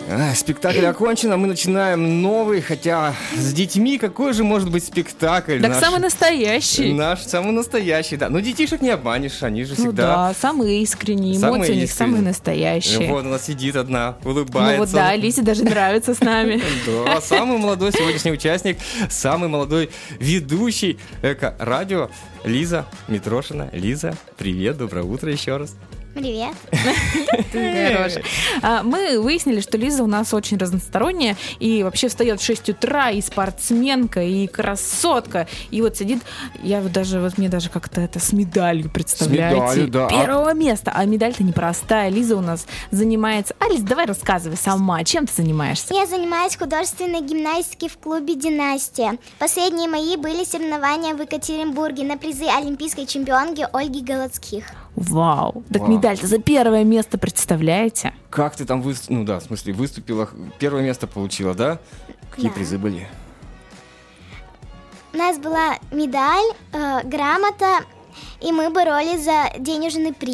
Спектакль окончен, а мы начинаем новый, хотя с детьми какой же может быть спектакль? Так самый настоящий. Наш самый настоящий, да. Но детишек не обманешь, они же всегда... Ну да, самые искренние, эмоции у них самые настоящие. Вот она сидит одна, улыбается. Ну вот да, Лизе даже нравится с нами. Да, самый молодой сегодняшний участник, самый молодой ведущий Эко-радио Лиза Митрошина. Лиза, привет, доброе утро еще раз. Привет. Мы выяснили, что Лиза у нас очень разносторонняя и вообще встает в 6 утра, и спортсменка, и красотка. И вот сидит, мне даже как-то это с медалью, представляете? С медалью, да. Первого места. А медаль-то непростая. Лиза у нас занимается... Лиз, давай рассказывай сама, чем ты занимаешься? Я занимаюсь художественной гимнастикой в клубе «Династия». Последние мои были соревнования в Екатеринбурге на призы олимпийской чемпионки Ольги Голодских. Вау. Так медаль-то за первое место, представляете? Как ты там выступила, первое место получила, да? Какие призы были? У нас была медаль, грамота, и мы боролись за денежный приз.